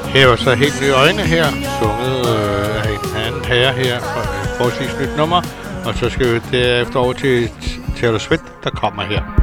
Hæver sig helt nye øjne her, sunget af en anden herre her fra et forholdsvis nyt nummer. Og så skal vi derefter over til Taylor Swift, der kommer her.